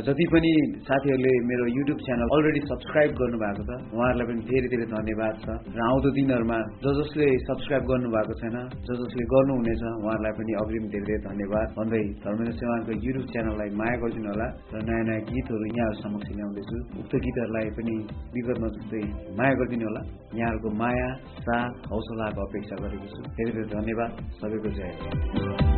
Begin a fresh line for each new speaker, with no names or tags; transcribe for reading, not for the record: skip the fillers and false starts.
जति पनि साथीहरूले मेरो YouTube च्यानल अलरेडी सब्स्क्राइब गर्नुभएको छ उहाँहरूलाई पनि धेरै धेरै धन्यवाद छ र आउँदो दिनहरूमा जसले सब्स्क्राइब गर्नुभएको छैन जसले गर्नुहुनेछ उहाँहरूलाई पनि अग्रिम धेरै धेरै धन्यवाद भन्दै धर्मेन्द्र चौहानको YouTube च्यानललाई माया गरिदिनु होला र नयाँ नयाँ गीतहरू यहाँहरू समक्ष ल्याउँदैछु उक्त गीतहरूलाई पनि विगतमा जस्तै माया गरिदिनु होला यहाँहरूको माया साथ हौसलाको अपेक्षा गरेको छु धेरै धेरै धन्यवाद सबैको जय